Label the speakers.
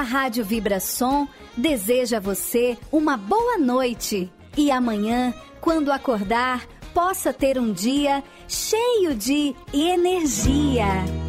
Speaker 1: Rádio Vibração deseja a você uma boa noite e amanhã, quando acordar, possa ter um dia cheio de energia.